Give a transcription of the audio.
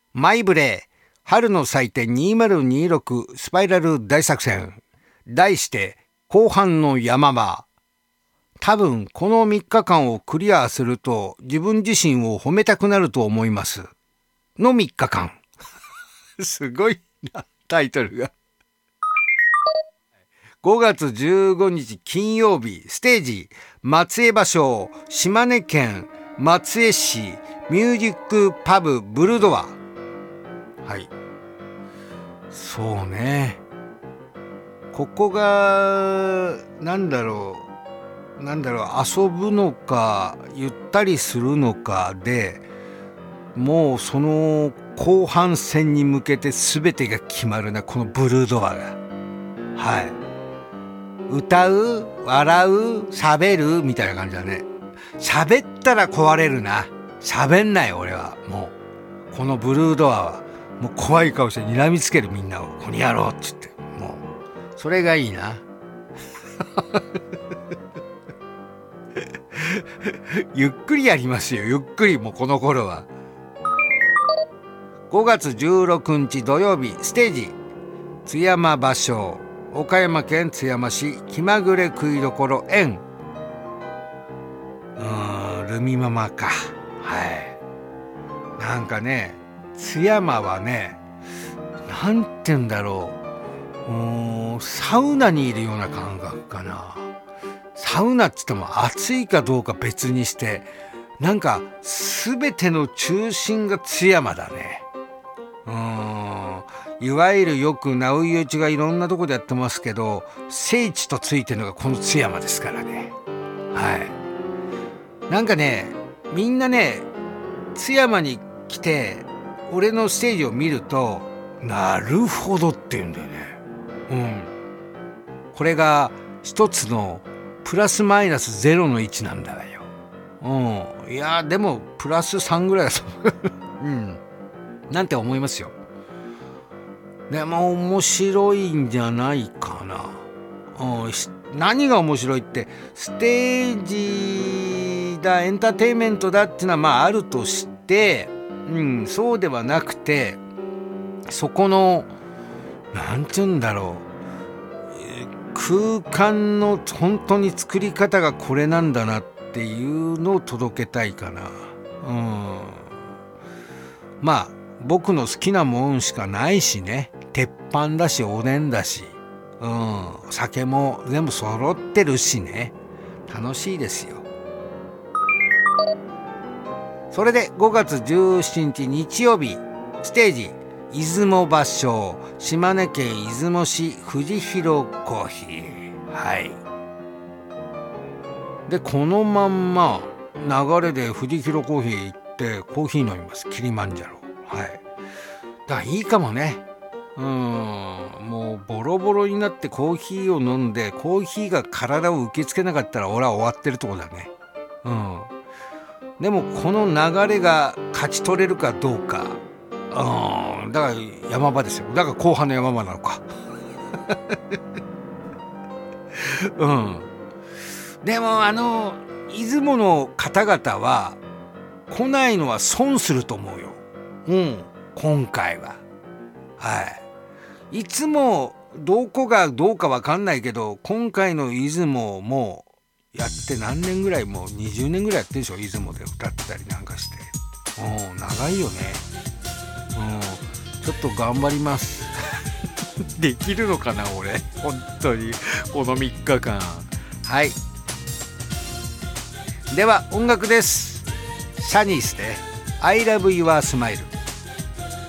マイブレー春の祭典2026スパイラル大作戦、題して後半の山場。多分この3日間をクリアすると自分自身を褒めたくなると思いますの3日間すごいなタイトルが。5月15日金曜日、ステージ松江芭蕉島根県松江市ミュージックパブブルドア。はい、そうね、ここがなんだろう遊ぶのかゆったりするのかで、もうその後半戦に向けて全てが決まるな、このブルードアが。はい、歌う、笑う、喋るみたいな感じだね。喋ったら壊れるな。喋んない俺は。もうこのブルードアはもう怖い顔して睨みつける、みんなをここにやろうって言って、もうそれがいいなゆっくりやりますよ、ゆっくり。もうこの頃は。5月16日土曜日、ステージ津山芭蕉岡山県津山市気まぐれ食いどころ園。ルミママか。はい、なんかね、津山はね、なんて言うんだろう、サウナにいるような感覚かな。サウナっつっても暑いかどうか別にして、なんか全ての中心が津山だね。いわゆるよくナウイ打ちがいろんなとこでやってますけど、聖地とついてるのがこの津山ですからね。はい、なんかね、みんなね、津山に来て俺のステージを見ると、なるほどって言うんだよね。これが一つのプラスマイナスゼロの位置なんだよ。いやでもプラス3ぐらいだとなんて思いますよ。でも面白いんじゃないかな。何が面白いって、ステージだ、エンターテインメントだっていうのはまああるとして、そうではなくて、そこのなんて言うんだろう、空間の本当に作り方がこれなんだなっていうのを届けたいかな。まあ僕の好きなもんしかないしね、鉄板だしおでんだし、酒も全部揃ってるしね、楽しいですよ。それで5月17日日曜日、ステージ出雲芭蕉島根県出雲市藤広コーヒー。はい、でこのまんま流れで藤広コーヒー行ってコーヒー飲みます。キリマンジャロ。はい、だからいいかもね。もうボロボロになってコーヒーを飲んで、コーヒーが体を受け付けなかったら俺は終わってるとこだね。でもこの流れが勝ち取れるかどうか、だから山場ですよ。だから後半の山場なのかでも出雲の方々は来ないのは損すると思うよ。今回は。いつもどこがどうか分かんないけど、今回の出雲もやって何年ぐらい、もう20年ぐらいやってるでしょ、出雲で歌ったりなんかして。長いよね。ちょっと頑張りますできるのかな俺、本当にこの3日間。はい、では音楽です。シャニースで I love your smile。